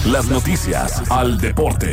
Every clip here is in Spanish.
las noticias al deporte.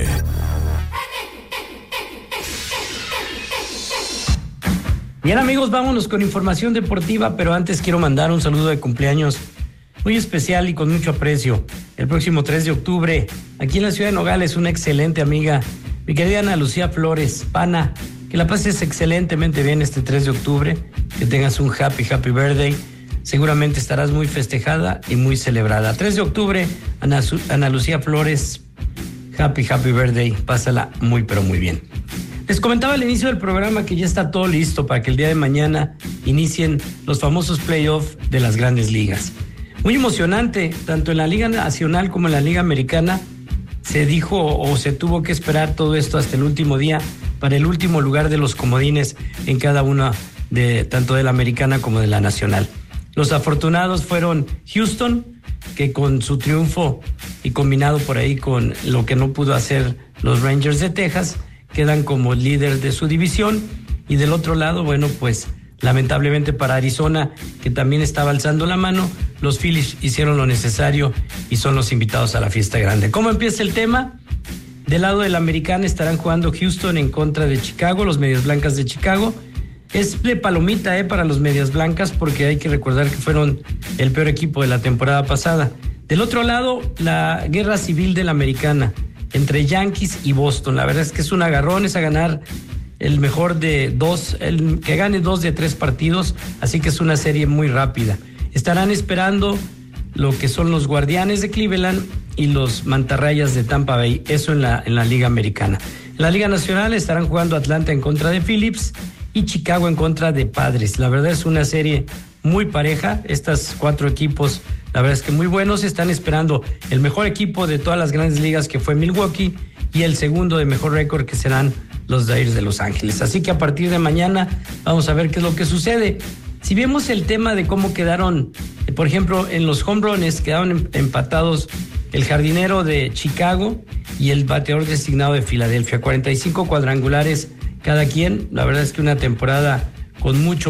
Bien, amigos, vámonos con información deportiva, pero antes quiero mandar un saludo de cumpleaños muy especial y con mucho aprecio. El próximo 3 de octubre, aquí en la ciudad de Nogales, una excelente amiga, mi querida Ana Lucía Flores, pana, que la pases excelentemente bien este 3 de octubre, que tengas un happy birthday. Seguramente estarás muy festejada y muy celebrada. 3 de octubre, Ana Lucía Flores, happy birthday, pásala muy pero muy bien. Les comentaba al inicio del programa que ya está todo listo para que el día de mañana inicien los famosos playoffs de las grandes ligas. Muy emocionante, tanto en la Liga Nacional como en la Liga Americana. Se dijo o se tuvo que esperar todo esto hasta el último día para el último lugar de los comodines en cada una de tanto de la Americana como de la Nacional. Los afortunados fueron Houston, que con su triunfo y combinado por ahí con lo que no pudo hacer los Rangers de Texas, quedan como líder de su división. Y del otro lado, bueno, pues lamentablemente para Arizona, que también estaba alzando la mano, los Phillies hicieron lo necesario y son los invitados a la fiesta grande. ¿Cómo empieza el tema? Del lado de la Americana estarán jugando Houston en contra de Chicago, los Medias Blancas de Chicago. Es de palomita para los Medias Blancas, porque hay que recordar que fueron el peor equipo de la temporada pasada. Del otro lado, la guerra civil de la Americana entre Yankees y Boston. La verdad es que es un agarrón, es a ganar el mejor de dos, el que gane 2 de 3 partidos, así que es una serie muy rápida. Estarán esperando lo que son los Guardianes de Cleveland y los Mantarrayas de Tampa Bay, eso en la Liga Americana. En la Liga Nacional estarán jugando Atlanta en contra de Phillips y Chicago en contra de Padres. La verdad es una serie muy pareja, estos 4 equipos, la verdad es que muy buenos. Están esperando el mejor equipo de todas las grandes ligas, que fue Milwaukee, y el segundo de mejor récord, que serán los Dodgers de Los Ángeles. Así que a partir de mañana vamos a ver qué es lo que sucede. Si vemos el tema de cómo quedaron, por ejemplo, en los home runs quedaron empatados el jardinero de Chicago y el bateador designado de Filadelfia, 45 cuadrangulares cada quien. La verdad es que una temporada con mucho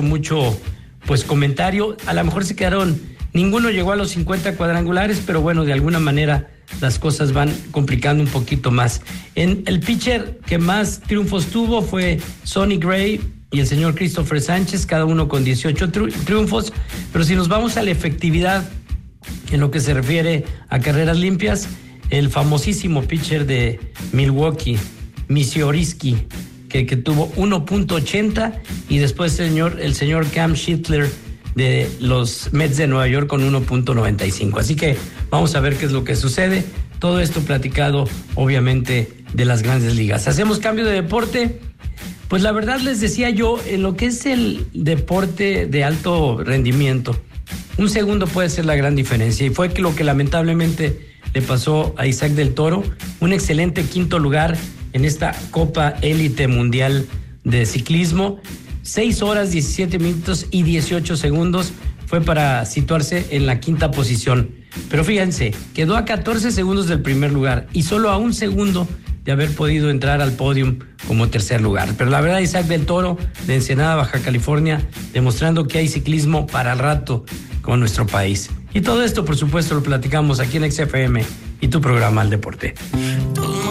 pues comentario. A lo mejor se quedaron, ninguno llegó a los 50 cuadrangulares, pero bueno, de alguna manera las cosas van complicando un poquito más. En el pitcher que más triunfos tuvo fue Sonny Gray y el señor Christopher Sánchez, cada uno con 18 triunfos. Pero si nos vamos a la efectividad en lo que se refiere a carreras limpias, el famosísimo pitcher de Milwaukee, Misioriski, que tuvo 1.80, y después el señor Cam Schittler de los Mets de Nueva York con 1.95. Así que vamos a ver qué es lo que sucede. Todo esto platicado, obviamente, de las grandes ligas. Hacemos cambio de deporte. Pues la verdad les decía yo, en lo que es el deporte de alto rendimiento, un segundo puede ser la gran diferencia, y fue lo que lamentablemente le pasó a Isaac del Toro, un excelente quinto lugar en esta Copa Élite Mundial de Ciclismo. 6 horas, 17 minutos y 18 segundos fue para situarse en la quinta posición. Pero fíjense, quedó a 14 segundos del primer lugar y solo a 1 segundo de haber podido entrar al podium como tercer lugar. Pero la verdad, Isaac del Toro, de Ensenada, Baja California, demostrando que hay ciclismo para el rato con nuestro país. Y todo esto, por supuesto, lo platicamos aquí en XFM y tu programa Al Deporte.